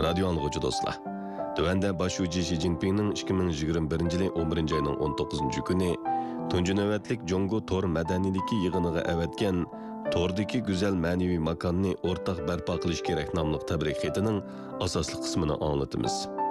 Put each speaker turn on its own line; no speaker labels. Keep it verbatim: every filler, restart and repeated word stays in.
Radio anlıqçı dostlar. Tövende başucu Xi Jinping'nin ikki ming yigirma birinchi yili o'n birinchi ayning o'n to'qqizinchi kuni tunji navbatlik Jongo Tor madaniylik yig'iniga avatgan Tordagi go'zal ma'naviy makonni o'rtaq barpo qilish kerak nomli tabrik xatining asosli qismini anglatamiz.